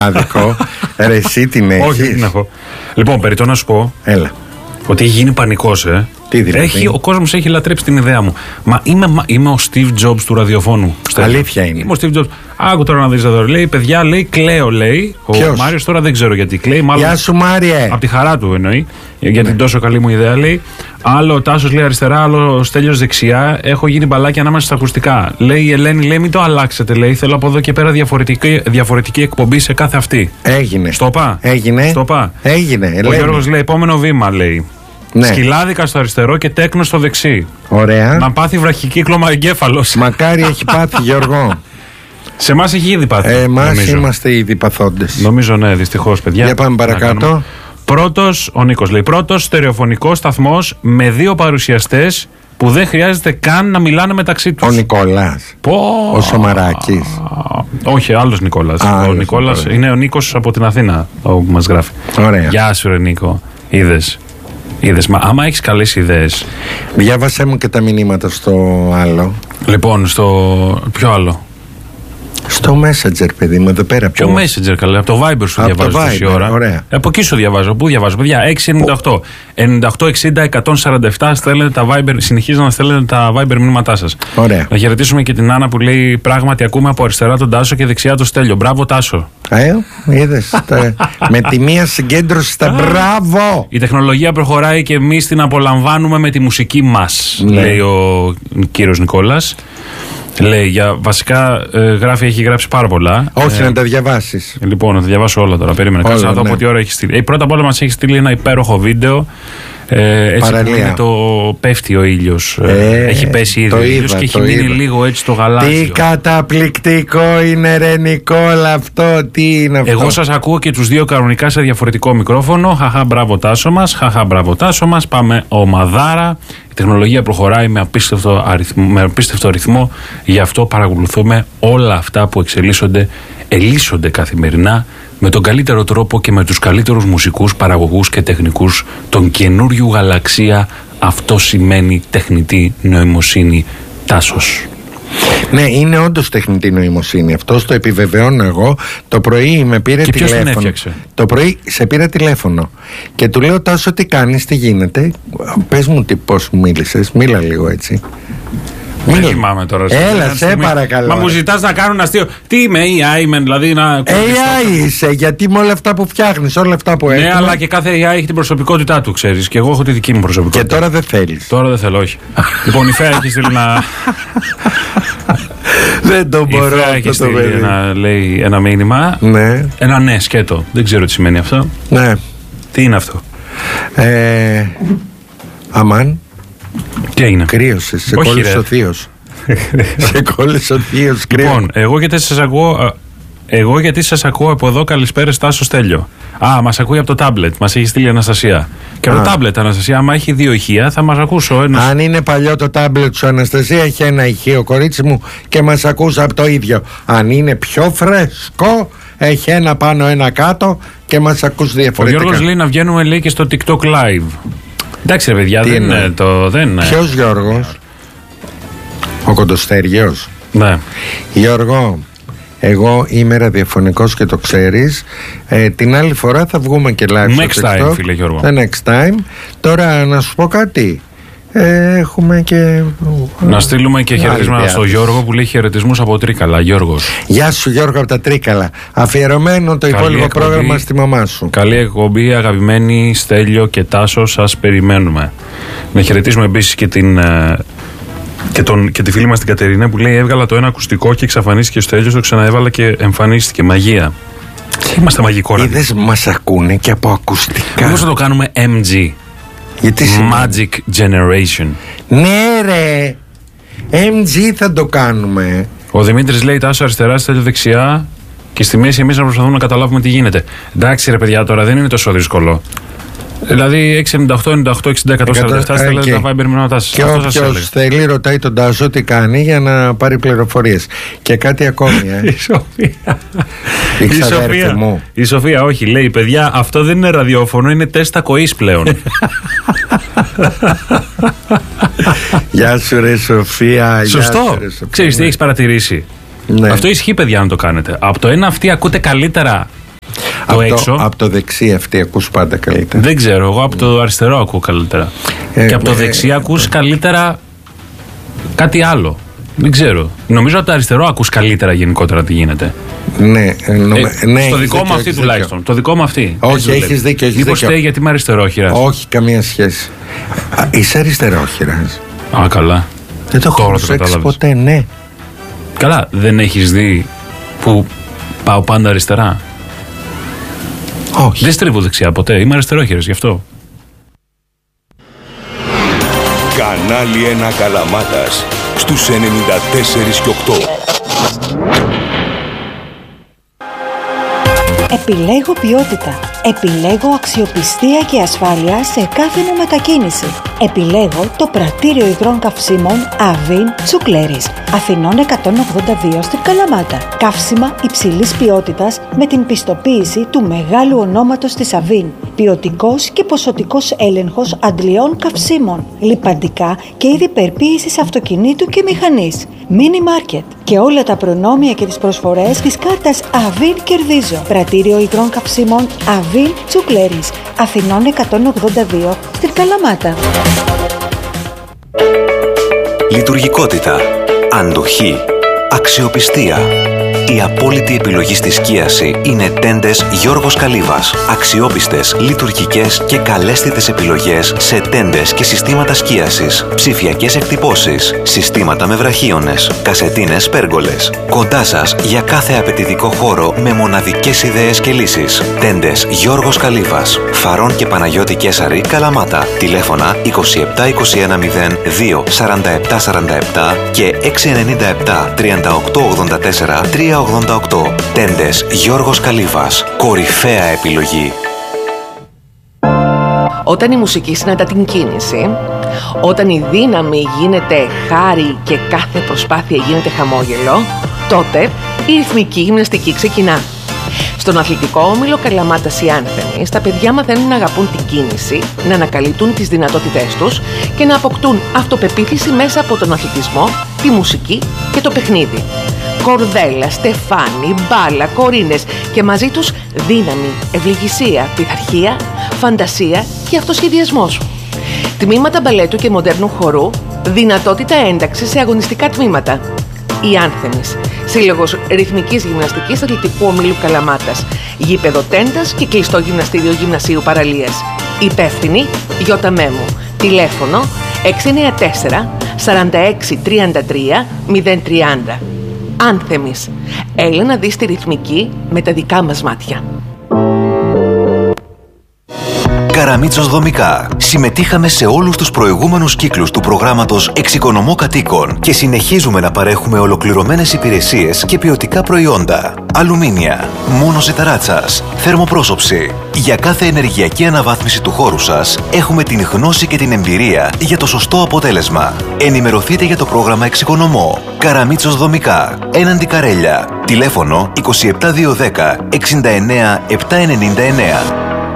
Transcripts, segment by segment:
άδικο. Ρε, εσύ την έχεις? Όχι, την έχω. Λοιπόν, περιττό να σου πω. Έλα. Ότι έχει γίνει πανικός, Τι δηλαδή? Ο κόσμος έχει λατρέψει την ιδέα μου. Μα είμαι ο Steve Jobs του ραδιοφώνου. Αλήθεια είναι. Είμαι ο Steve Jobs. Άκου τώρα να δεις εδώ. Λέει, παιδιά, λέει, κλαίω, λέει. Ποιος? Ο Μάριος τώρα δεν ξέρω γιατί κλαίει. Μάλλον Γεια σου, Μάριε. από τη χαρά του εννοεί. Για την τόσο καλή μου ιδέα, λέει. Άλλο ο Τάσος λέει αριστερά, άλλο ο Στέλιος δεξιά. Έχω γίνει μπαλάκι ανάμεσα στα ακουστικά. Λέει η Ελένη, λέει, μην το αλλάξετε. Λέει, θέλω από εδώ και πέρα διαφορετική εκπομπή σε κάθε αυτή. Έγινε. Στο πα. Έγινε. Στο πα. Έγινε. Ο Ελένη. Γιώργος λέει, επόμενο βήμα, λέει. Ναι. Σκυλάδικα στο αριστερό και τέκνο στο δεξί. Ωραία. Να πάθει βραχικύκλωμα εγκέφαλος. Μακάρι έχει πάθει, Γιώργο. Σε εμάς έχει ήδη πάθει. Εμάς είμαστε ήδη παθόντες. Νομίζω, ναι, δυστυχώς, παιδιά. Για πάμε παρακάτω. Πρώτος, ο Νίκος λέει, πρώτος στερεοφωνικός σταθμός με 2 παρουσιαστές που δεν χρειάζεται καν να μιλάνε μεταξύ τους. Ο Νικόλας. Ο Σαμαράκης. Όχι, άλλος Νικόλας. Ο Νικόλας είναι ο Νίκος από την Αθήνα, που μας γράφει. Ωραία. Γεια σου, ρε Νίκο. Είδες. Μα άμα έχεις καλές ιδέες. Διάβασέ μου και τα μηνύματα στο άλλο. Λοιπόν, στο. Ποιο άλλο? Στο Messenger, παιδί μου, εδώ πέρα. Ποιο Messenger, καλά. Από το Viber σου διαβάζω τόση ώρα. Ωραία. Από εκεί σου διαβάζω. Πού διαβάζω, παιδιά? 698 9860 147. Στέλνετε τα Viber, συνεχίζετε να στέλνετε τα Viber μηνύματά σας. Ωραία. Να χαιρετήσουμε και την Άννα που λέει: πράγματι, ακούμε από αριστερά τον Τάσο και δεξιά τον Στέλιο. Μπράβο, Τάσο. Είδες. Με τη μία συγκέντρωση στα μπράβο. Η τεχνολογία προχωράει και εμείς την απολαμβάνουμε με τη μουσική μας, λέει ο κύριος Νικόλας. Λέει, για βασικά έχει γράψει πάρα πολλά. Όχι, να τα διαβάσεις. Λοιπόν, να τα διαβάσω όλα τώρα. Περίμενε. Κάτσε να δω από τι ώρα έχει στείλει. Πρώτα απ' όλα μας έχει στείλει ένα υπέροχο βίντεο. Έτσι που είναι το πέφτει ο ήλιος. Έχει πέσει ήδη ο ήλιος και έχει μείνει λίγο έτσι το γαλάζιο. Τι καταπληκτικό είναι, ρε Νικόλα, αυτό. Τι είναι αυτό? Εγώ σας ακούω και τους δύο κανονικά σε διαφορετικό μικρόφωνο. Χαχά, μπράβο Τάσο μας. Χαχά, μπράβο Τάσο μας. Πάμε ομαδάρα. Η τεχνολογία προχωράει με απίστευτο ρυθμό. Γι' αυτό παρακολουθούμε όλα αυτά που ελίσσονται καθημερινά με τον καλύτερο τρόπο και με τους καλύτερους μουσικούς, παραγωγούς και τεχνικούς των καινούριου γαλαξία. Αυτό σημαίνει τεχνητή νοημοσύνη. Τάσος. Ναι, είναι όντως τεχνητή νοημοσύνη. Αυτό το επιβεβαιώνω εγώ. Το πρωί με πήρε και τηλέφωνο. Ποιος την έφτιαξε? Το πρωί σε πήρα τηλέφωνο και του λέω, Τάσο, τι κάνεις, τι γίνεται? Πες μου πώς μίλησες, μίλα λίγο έτσι. Δεν θυμάμαι τώρα. Έλα, σε παρακαλώ. Μα μου ζητάς να κάνω ένα αστείο. Τι είμαι, AI, δηλαδή να. AI είσαι, γιατί με όλα αυτά που φτιάχνεις, όλα αυτά που έχεις. Ναι, αλλά και κάθε AI έχει την προσωπικότητά του, ξέρεις. Και εγώ έχω τη δική μου προσωπικότητα. Και τώρα δεν θέλεις. Τώρα δεν θέλω, όχι. Λοιπόν, η Φέα έχει στείλει να. Δεν το μπορώ. Η Φέα έχει στείλει λέει ένα μήνυμα. Ναι. Ένα ναι, σκέτο. Δεν ξέρω τι σημαίνει αυτό. Ναι. Τι είναι αυτό? Αμάν. Τι έγινε? Κρύωσες, σε κόλλησε ο θείος. Σε κόλλησε ο θείος, κρύο. Λοιπόν, εγώ γιατί σας ακούω από εδώ. Καλησπέρα, Τάσο, Στέλιο. Μας ακούει από το τάμπλετ. Μας έχει στείλει η Αναστασία. Και από το τάμπλετ, Αναστασία, άμα έχει 2 ηχεία, θα μας ακούσω. Αν είναι παλιό το τάμπλετ σου, Αναστασία, έχει 1 ηχείο, κορίτσι μου, και μας ακούσα από το ίδιο. Αν είναι πιο φρέσκο, έχει 1 πάνω, 1 κάτω και μας ακούς διαφορετικά. Ο Γιώργος λέει να βγαίνουμε, λέει, και στο TikTok live. Εντάξει, ρε παιδιά, δεν. Ποιος Γιώργος? Ο Κοντοστέργιος. Ναι. Γιώργο, εγώ είμαι ραδιοφωνικός και το ξέρεις. Την άλλη φορά θα βγούμε και live Next στο time, TikTok. φίλε Γιώργο. The next time. Τώρα να σου πω κάτι. Έχουμε και. Να στείλουμε και χαιρετίσματα στο Γιώργο που λέει χαιρετισμούς από Τρίκαλα. Γιώργος. Γεια σου, Γιώργο, από τα Τρίκαλα. Αφιερωμένο το υπόλοιπο πρόγραμμα στη μαμά σου. Καλή εκπομπή, αγαπημένοι Στέλιο και Τάσο, σας περιμένουμε. Να χαιρετίσουμε επίσης και και τη φίλη μας την Κατερίνα που λέει: έβγαλα το ένα ακουστικό και εξαφανίστηκε ο Στέλιος, το ξαναέβαλα και εμφανίστηκε. Μαγεία. Είμαστε μαγικό ράδιο. Είδες, μας ακούνε και από ακουστικά. Πώς θα το κάνουμε MG? Γιατί Magic Generation. Ναι, ρε. MG θα το κάνουμε. Ο Δημήτρης λέει: Τάσο αριστερά, Στέλιο δεξιά. Και στη μέση εμείς να προσπαθούμε να καταλάβουμε τι γίνεται. Εντάξει, ρε παιδιά, τώρα δεν είναι τόσο δύσκολο. Δηλαδή 698, 98, 60, 147 στέλνετε τα Viber μηνύματά σας. Και όποιος θέλει ρωτάει τον Τάσο τι κάνει για να πάρει πληροφορίες. Και κάτι ακόμη. Η Σοφία, όχι, λέει: παιδιά, αυτό δεν είναι ραδιόφωνο, είναι τεστ ακοής πλέον. Γεια σου, ρε Σοφία. Σωστό. Ξέρεις τι έχεις παρατηρήσει? Ναι. Αυτό ισχύει, παιδιά, αν το κάνετε. Από το ένα αυτοί ακούτε καλύτερα το έξω. Από το δεξί αυτή ακούς πάντα καλύτερα. Δεν ξέρω, εγώ από το αριστερό ακούω καλύτερα. Και από το δεξί ακούς καλύτερα κάτι άλλο. Δεν ξέρω. Νομίζω από το αριστερό ακούς καλύτερα γενικότερα τι γίνεται. Ναι, ναι. Στο δικό μου αυτή τουλάχιστον. Το δικό μου αυτή. Όχι, έχεις δίκιο. Μήπως φταίει γιατί είμαι αριστερόχειρας? Όχι, καμία σχέση. Είσαι αριστερόχειρας? Α, καλά. Δεν το έχω προσέξει ποτέ, ναι. Καλά, δεν έχεις δει που πάω πάντα αριστερά? Όχι. Δεν στρίβω δεξιά ποτέ. Είμαι αριστερόχειρας γι' αυτό. Κανάλι 1 Καλαμάτας στους 94 και 8. Επιλέγω ποιότητα. Επιλέγω αξιοπιστία και ασφάλεια σε κάθε μου μετακίνηση. Επιλέγω το πρατήριο υγρών καυσίμων Avin Τσουκλέρης, Αθηνών 182 στην Καλαμάτα. Καύσιμα υψηλής ποιότητας με την πιστοποίηση του μεγάλου ονόματος της Avin. Ποιοτικός και ποσοτικός έλεγχος αντλειών καυσίμων. Λιπαντικά και είδη περποίησης αυτοκινήτου και μηχανής. Mini Market. Και όλα τα προνόμια και τις προσφορές της κάρτας Avin Κερδίζω. Πρατήριο υγρών καυσίμων Avin Τσουκλέρης, Αθηνών 182 στην Καλαμάτα. Λειτουργικότητα, αντοχή, αξιοπιστία. Η απόλυτη επιλογή στη σκίαση είναι τέντες Γιώργος Καλύβας. Αξιόπιστες, λειτουργικές και καλέσθητες επιλογές σε τέντες και συστήματα σκίασης, ψηφιακές εκτυπώσεις, συστήματα με βραχίονες, κασετίνες πέργολες. Κοντά σας για κάθε απαιτητικό χώρο με μοναδικές ιδέες και λύσεις. Τέντες Γιώργος Καλύβας. Φαρών και Παναγιώτη Κέσαρη, Καλαμάτα. Τηλέφωνα 27 21 02 47 47 και 697 38 84 388. Τέντες Γιώργος Καλύβας. Κορυφαία επιλογή. Όταν η μουσική συναντά την κίνηση, όταν η δύναμη γίνεται χάρη και κάθε προσπάθεια γίνεται χαμόγελο, τότε η ρυθμική γυμναστική ξεκινά. Στον αθλητικό όμιλο Καλαμάτας οι Άνθεμοι, τα παιδιά μαθαίνουν να αγαπούν την κίνηση, να ανακαλύπτουν τις δυνατότητές τους και να αποκτούν αυτοπεποίθηση μέσα από τον αθλητισμό, τη μουσική και το παιχνίδι. Κορδέλα, στεφάνι, μπάλα, κορίνες και μαζί τους δύναμη, ευληγησία, πειθαρχία, φαντασία και αυτοσχεδιασμός. Τμήματα μπαλέτου και μοντέρνου χορού, δυνατότητα ένταξης σε αγωνιστικά τμήματα. Οι Άνθεμις, Σύλλογος Ρυθμικής Γυμναστικής Αθλητικού Ομίλου Καλαμάτας, γήπεδο τέντας και κλειστό γυμναστήριο Γυμνασίου Παραλίας. Υπεύθυνη Γιώτα Μέμου. Τηλέφωνο 694 46 33 030. Άνθεμις. Έλα να δεις τη ρυθμική με τα δικά μας μάτια. Καραμίτσος Δομικά. Συμμετείχαμε σε όλους τους προηγούμενους κύκλους του προγράμματος Εξοικονομώ Κατοίκων και συνεχίζουμε να παρέχουμε ολοκληρωμένες υπηρεσίες και ποιοτικά προϊόντα. Αλουμίνια, μόνωση ταράτσας, θερμοπρόσωψη. Για κάθε ενεργειακή αναβάθμιση του χώρου σας έχουμε την γνώση και την εμπειρία για το σωστό αποτέλεσμα. Ενημερωθείτε για το πρόγραμμα Εξοικονομώ. Καραμίτσος Δομικά. Έναντι Καρέλια. Τηλέφωνο 27210 69 799.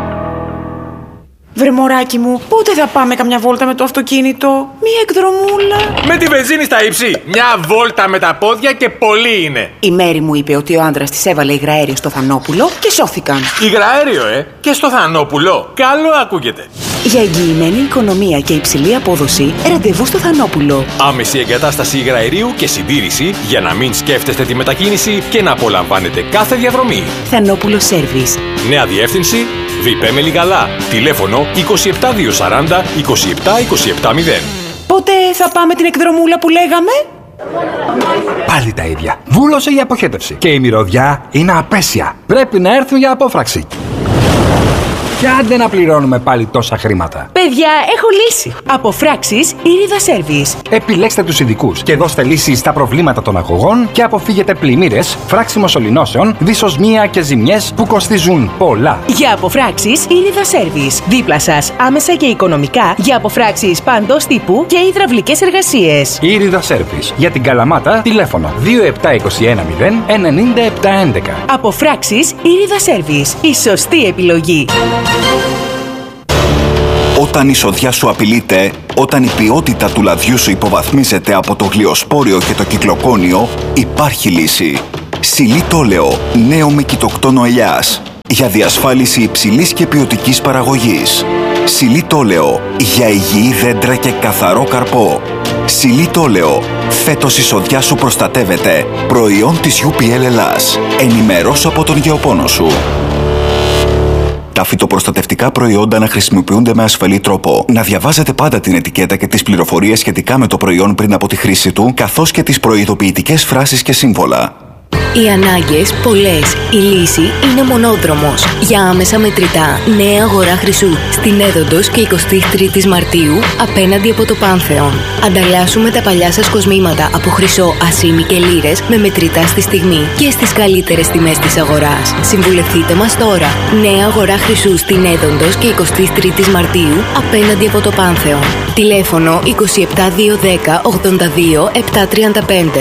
Βρε μωράκι μου, πότε θα πάμε καμιά βόλτα με το αυτοκίνητο? Μία εκδρομούλα. Με τη βενζίνη στα ύψη. Μια βόλτα με τα πόδια και πολύ είναι. Η Μέρη μου είπε ότι ο άντρας της έβαλε υγραέριο στο Θανόπουλο και σώθηκαν. Υγραέριο, και στο Θανόπουλο. Καλό ακούγεται. Για εγγυημένη οικονομία και υψηλή απόδοση, ραντεβού στο Θανόπουλο. Άμεση εγκατάσταση υγραερίου και συντήρηση για να μην σκέφτεστε τη μετακίνηση και να απολαμβάνετε κάθε διαδρομή. Θανόπουλο Σέρβις. Νέα διεύθυνση Βιπέ Λιγαλά. Τηλέφωνο 27240 27270. Πότε θα πάμε την εκδρομούλα που λέγαμε? Πάλι τα ίδια. Βούλωσε η αποχέτευση. Και η μυρωδιά είναι απέσια. Πρέπει να έρθουν για απόφραξη. Και άντε να πληρώνουμε πάλι τόσα χρήματα. Παιδιά, έχω λύση. Αποφράξεις Ήριδα Σέρβις. Επιλέξτε τους ειδικούς και δώστε λύσεις στα προβλήματα των αγωγών και αποφύγετε πλημμύρες, φράξιμο σωληνώσεων, δυσοσμία και ζημιές που κοστίζουν πολλά. Για αποφράξεις Ήριδα Σέρβις. Δίπλα σας, άμεσα και οικονομικά, για αποφράξεις παντός τύπου και υδραυλικές εργασίες. Ήριδα Σέρβις. Για την Καλαμάτα, τηλέφωνο 27210 9711. Αποφράξεις Ήριδα Σέρβις. Η σωστή επιλογή. Όταν η σοδιά σου απειλείται, όταν η ποιότητα του λαδιού σου υποβαθμίζεται από το γλυοσπόριο και το κυκλοκόνιο, υπάρχει λύση. Σιλίτ Όλεο, νέο με κοιτοκτόνο ελιάς. για διασφάλιση υψηλής και ποιοτικής παραγωγής. Xylitoleo για υγιή δέντρα και καθαρό καρπό. Xylitoleo, φέτος η σοδιά σου προστατεύεται. Προϊόν της UPL Ελλάς. Ενημερώσου από τον γεωπόνο σου. Τα φυτοπροστατευτικά προϊόντα να χρησιμοποιούνται με ασφαλή τρόπο. Να διαβάζετε πάντα την ετικέτα και τις πληροφορίες σχετικά με το προϊόν πριν από τη χρήση του, καθώς και τις προειδοποιητικές φράσεις και σύμβολα. Οι ανάγκες πολλές. Η λύση είναι μονόδρομος. Για άμεσα μετρητά, νέα αγορά χρυσού στην Έδοντος και 23 Μαρτίου απέναντι από το Πάνθεον. Ανταλλάσσουμε τα παλιά σας κοσμήματα από χρυσό, ασήμι και λίρες με μετρητά στη στιγμή και στις καλύτερες τιμές της αγοράς. Συμβουλευτείτε μας τώρα. Νέα αγορά χρυσού στην Έδοντος και 23 Μαρτίου απέναντι από το Πάνθεον. Τηλέφωνο 27210 82 735.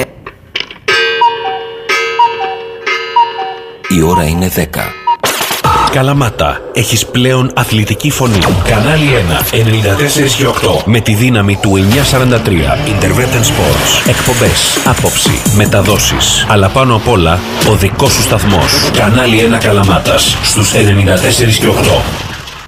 Η ώρα είναι 10. Καλαμάτα, έχεις πλέον αθλητική φωνή. Κανάλι 1, 94 και 8. Με τη δύναμη του 943. Intervention Sports. Εκπομπές, άποψη, μεταδόσεις. Αλλά πάνω απ' όλα, ο δικός σου σταθμός. Κανάλι 1 Καλαμάτας, στους 94 και 8.